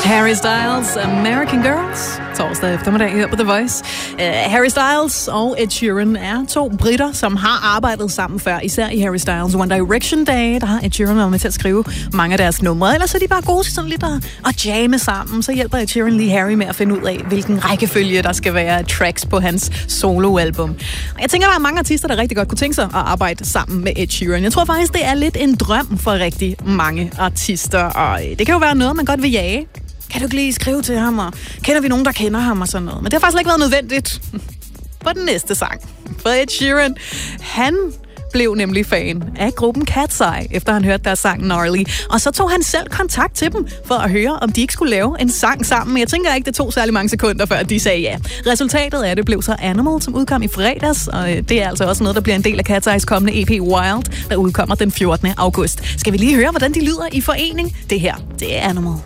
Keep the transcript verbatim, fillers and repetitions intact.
Harry Styles, American Girls, torsdag eftermiddag her på The Voice. Uh, Harry Styles og Ed Sheeran er to britter, som har arbejdet sammen før, især i Harry Styles One Direction Day, der har Ed Sheeran været med til at skrive mange af deres numre. Ellers er de bare gode til sådan lidt at, at jamme sammen, så hjælper Ed Sheeran lige Harry med at finde ud af, hvilken rækkefølge der skal være tracks på hans soloalbum. Og jeg tænker, der er mange artister, der rigtig godt kunne tænke sig at arbejde sammen med Ed Sheeran. Jeg tror faktisk, det er lidt en drøm for rigtig mange artister, og det kan jo være noget, man godt vil jage. Kan du ikke lige skrive til ham, og kender vi nogen, der kender ham og sådan noget? Men det har faktisk ikke været nødvendigt på den næste sang. For Ed Sheeran, han blev nemlig fan af gruppen Cat's Eye, efter han hørte deres sang Gnarly. Og så tog han selv kontakt til dem, for at høre, om de ikke skulle lave en sang sammen. Men jeg tænker ikke, det tog særlig mange sekunder, før de sagde ja. Resultatet af det blev så Animal, som udkom i fredags. Og det er altså også noget, der bliver en del af Cat's Eyes kommende E P Wild, der udkommer den fjortende august. Skal vi lige høre, hvordan de lyder i forening? Det her, det er Animal.